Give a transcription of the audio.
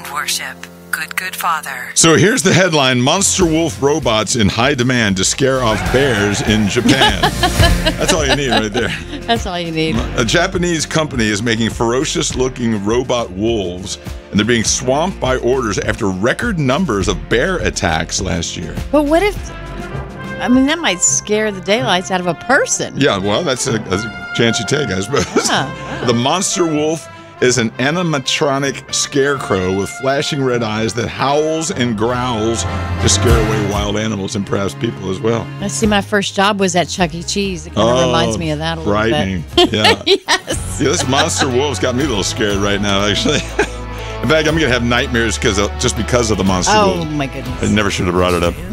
and worship. Good Father. So here's the headline: Monster Wolf robots in high demand to scare off bears in Japan. That's all you need right there. That's all you need. A Japanese company is making ferocious-looking robot wolves, and they're being swamped by orders after record numbers of bear attacks last year. But what if... I mean, that might scare the daylights out of a person. Yeah, well, that's a chance you take, I suppose. Yeah. The Monster Wolf is an animatronic scarecrow with flashing red eyes that howls and growls to scare away wild animals and perhaps people as well. I see. My first job was at Chuck E. Cheese. It kind of reminds me of that a little frightening. bit. Yeah. Yes. Yeah, this Monster Wolf's got me a little scared right now, actually. In fact, I'm going to have nightmares just because of the Monster Wolf. Oh, my goodness. I never should have brought it up.